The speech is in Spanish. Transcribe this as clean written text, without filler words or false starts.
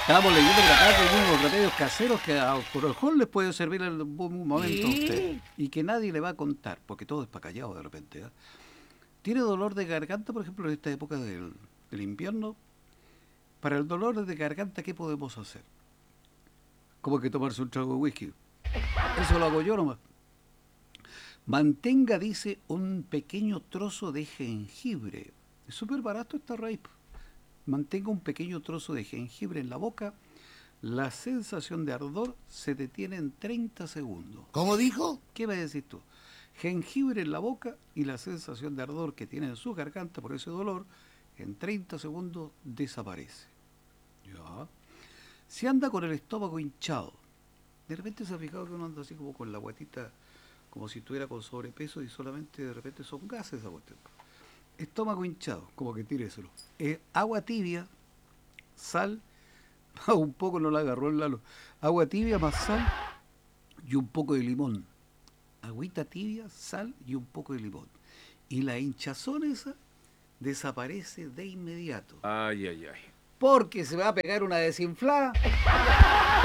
Estábamos leyendo por acá que hay unos remedios caseros que a por el mejor les puede servir en un momento a usted. Y que nadie le va a contar, porque todo es para callado de repente. ¿Eh? ¿Tiene dolor de garganta, por ejemplo, en esta época del invierno? Para el dolor de garganta, ¿qué podemos hacer? Como que tomarse un trago de whisky. Eso lo hago yo nomás. Mantenga, dice, un pequeño trozo de jengibre. Es súper barato esta raíz. Mantenga un pequeño trozo de jengibre en la boca. La sensación de ardor se detiene en 30 segundos. ¿Cómo dijo? ¿Qué me decís tú? Jengibre en la boca y la sensación de ardor que tiene en su garganta por ese dolor, en 30 segundos desaparece. Ya. Si anda con el estómago hinchado, de repente se ha fijado que uno anda así como con la guatita, como si estuviera con sobrepeso y solamente de repente son gases esa cuestión. Estómago hinchado, como que tíreselo. Agua tibia, sal, un poco no la agarró el Lalo. Agua tibia más sal y un poco de limón. Agüita tibia, sal y un poco de limón. Y la hinchazón esa desaparece de inmediato. Ay, ay, ay. Porque se va a pegar una desinflada.